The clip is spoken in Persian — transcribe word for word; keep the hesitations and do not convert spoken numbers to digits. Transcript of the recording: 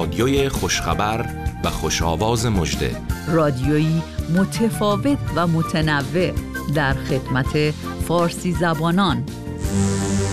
رادیوی خوشخبر و خوش‌آواز مژده، رادیویی متفاوت و متنوع در خدمت فارسی زبانان.